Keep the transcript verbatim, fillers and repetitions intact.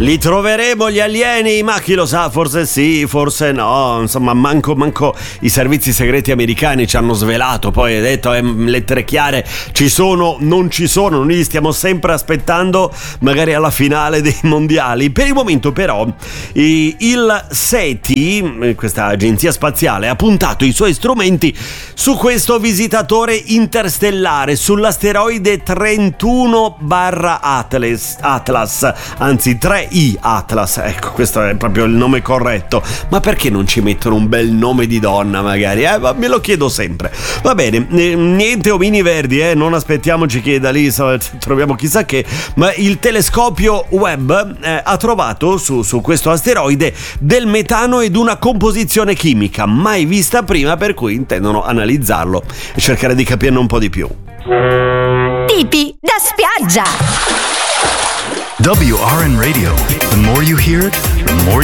Li troveremo gli alieni, ma chi lo sa, forse sì, forse no, insomma manco manco i servizi segreti americani ci hanno svelato, poi hai detto eh, lettere chiare, ci sono, non ci sono, noi li stiamo sempre aspettando magari alla finale dei mondiali. Per il momento però il SETI, questa agenzia spaziale, ha puntato i suoi strumenti su questo visitatore interstellare, sull'asteroide trentuno barra Atlas, Atlas, anzi tre I Atlas, ecco, questo è proprio il nome corretto. Ma perché non ci mettono un bel nome di donna magari? Eh, me lo chiedo sempre. Va bene, eh, niente omini verdi, eh, non aspettiamoci che da lì so, troviamo chissà che, ma il telescopio Webb eh, ha trovato su, su questo asteroide del metano ed una composizione chimica mai vista prima, per cui intendono analizzarlo e cercare di capirne un po' di più. Tipi da spiaggia. W R N Radio. The more you hear it, the more